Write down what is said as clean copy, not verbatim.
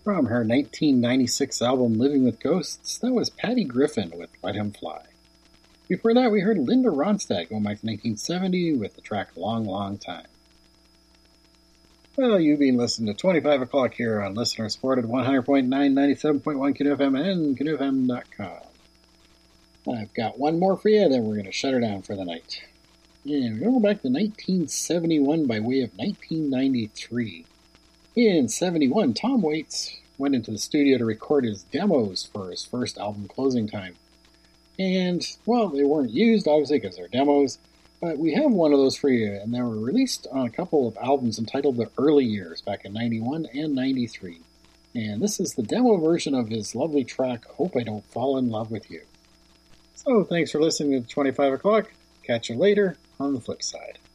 From her 1996 album Living with Ghosts, that was Patty Griffin with Let Him Fly. Before that, we heard Linda Ronstadt going back to 1970 with the track Long, Long Time. Well, you've been listening to 25 o'clock here on Listener Supported 100.9, 97.1 KNUFM and KNUFM.com. I've got one more for you, then we're going to shut her down for the night. And we're going to go back to 1971 by way of 1993. In 71, Tom Waits went into the studio to record his demos for his first album, Closing Time. And, well, they weren't used, obviously, because they're demos, but we have one of those for you, and they were released on a couple of albums entitled The Early Years, back in 91 and 93. And this is the demo version of his lovely track, Hope I Don't Fall in Love with You. So, thanks for listening to 25 o'clock. Catch you later on the flip side.